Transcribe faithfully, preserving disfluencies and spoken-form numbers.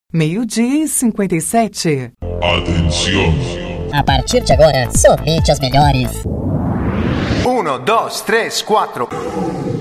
Meio-dia e cinquenta e sete. Atenção! A partir de agora, somente as melhores. Um, dois, três, quatro.